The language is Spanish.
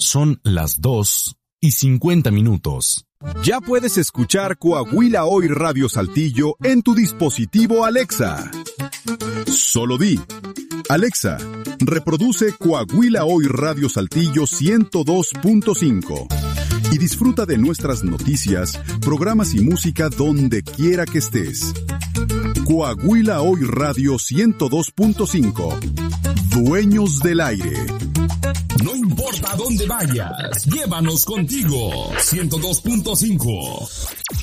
Son las 2:50. Ya puedes escuchar Coahuila Hoy Radio Saltillo en tu dispositivo Alexa. Solo di: Alexa, reproduce Coahuila Hoy Radio Saltillo 102.5 y disfruta de nuestras noticias, programas y música donde quiera que estés. Coahuila Hoy Radio 102.5. Dueños del aire. No importa dónde vayas, llévanos contigo. 102.5.